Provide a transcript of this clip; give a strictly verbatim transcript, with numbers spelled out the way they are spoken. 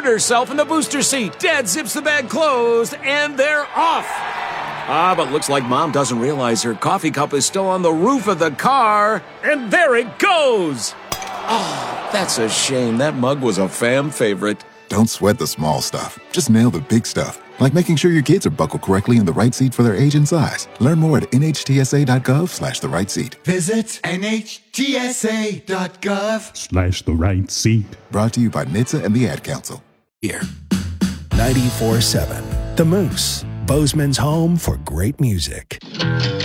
herself in the booster seat. Dad zips the bag closed, and they're off. Ah, but looks like Mom doesn't realize her coffee cup is still on the roof of the car, and there it goes. Oh, that's a shame. That mug was a fam favorite. Don't sweat the small stuff. Just nail the big stuff, like making sure your kids are buckled correctly in the right seat for their age and size. Learn more at nhtsa.gov slash the right seat. Visit nhtsa.gov slash the right seat. Brought to you by N H T S A and the Ad Council. Here. ninety-four seven The Moose, Bozeman's home for great music.